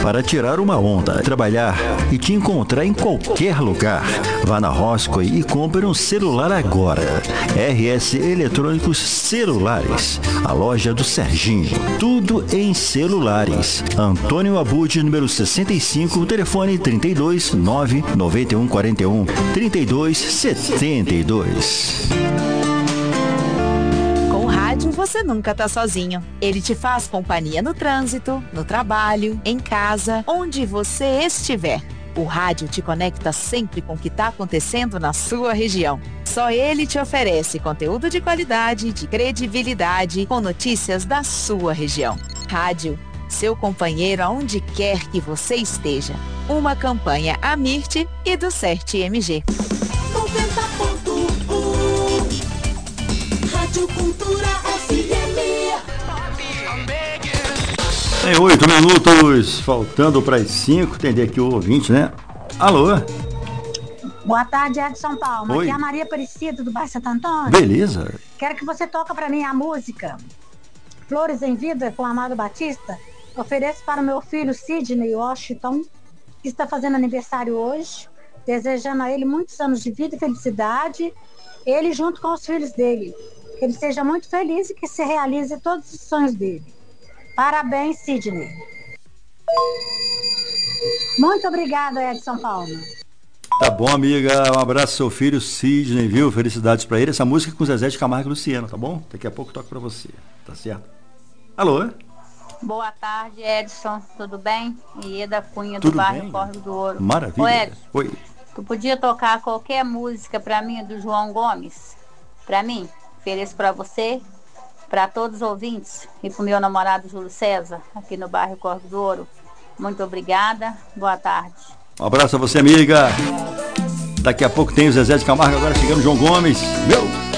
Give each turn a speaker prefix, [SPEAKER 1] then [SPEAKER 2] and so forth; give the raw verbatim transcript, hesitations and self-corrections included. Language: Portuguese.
[SPEAKER 1] para tirar uma onda, trabalhar e te encontrar em qualquer lugar. Vá na Roscoe e compre um celular agora. R S Eletrônicos Celulares, a loja do Serginho. Tudo em celulares. Antônio Abud, número sessenta e cinco, telefone trinta e dois, nove nove um quatro um, trinta e dois, setenta e dois.
[SPEAKER 2] Com o rádio você nunca tá sozinho. Ele te faz companhia no trânsito, no trabalho, em casa, onde você estiver. O rádio te conecta sempre com o que está acontecendo na sua região. Só ele te oferece conteúdo de qualidade, de credibilidade, com notícias da sua região. Rádio, seu companheiro aonde quer que você esteja. Uma campanha Amirte e do CERT M G.
[SPEAKER 3] noventa ponto um Rádio Cultura F M.
[SPEAKER 1] Tem oito minutos, faltando para as cinco. Entender aqui o ouvinte, né? Alô?
[SPEAKER 4] Boa tarde, Edson Palma.
[SPEAKER 1] Oi.
[SPEAKER 4] Aqui é a Maria Aparecida, do bairro Santo Antônio.
[SPEAKER 1] Beleza.
[SPEAKER 4] Quero que você toque para mim a música Flores em Vida, com Amado Batista. Ofereço para o meu filho Sidney Washington, que está fazendo aniversário hoje. Desejando a ele muitos anos de vida e felicidade. Ele junto com os filhos dele. Que ele seja muito feliz e que se realize todos os sonhos dele. Parabéns, Sidney. Muito obrigada, Edson Palma.
[SPEAKER 1] Tá bom, amiga. Um abraço ao seu filho Sidney, viu? Felicidades pra ele. Essa música é com Zezé de Camargo e Luciano, tá bom? Daqui a pouco eu toco pra você, tá certo? Alô?
[SPEAKER 5] Boa tarde, Edson. Tudo bem? Ieda Cunha,
[SPEAKER 1] Tudo
[SPEAKER 5] do bairro
[SPEAKER 1] bem?
[SPEAKER 5] Córrego do Ouro.
[SPEAKER 1] Maravilha.
[SPEAKER 5] Ô, Edson,
[SPEAKER 1] Oi.
[SPEAKER 5] tu podia tocar qualquer música pra mim do João Gomes? Pra mim? Ofereço pra você, pra todos os ouvintes e pro meu namorado Júlio César, aqui no bairro Córrego do Ouro. Muito obrigada. Boa tarde.
[SPEAKER 1] Um abraço a você, amiga. Daqui a pouco tem o Zezé de Camargo, agora chegando o João Gomes. Meu